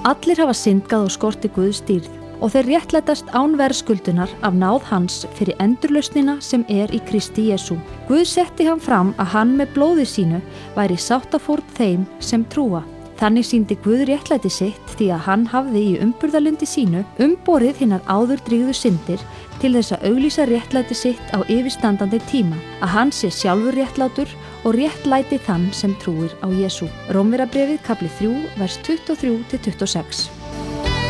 Allir hafa syndgað og skorti Guðs dýrð og þeir réttlætast án verðskuldunar af náð hans fyrir endurlausnina sem í Kristi Jesú. Guð setti hann fram að hann með blóði sínu væri sáttafórn þeim sem trúa. Þannig sýndi Guð réttlæti sitt því að hann hafði í umburðarlyndi sínu umborið hinar áður drýgðu syndir til þess að auglýsa réttlæti sitt á yfirstandandi tíma, að hann sé sjálfur réttlátur og réttlæti þann sem trúir á Jesú. Rómverjabréfið kapli 3, vers 23-26.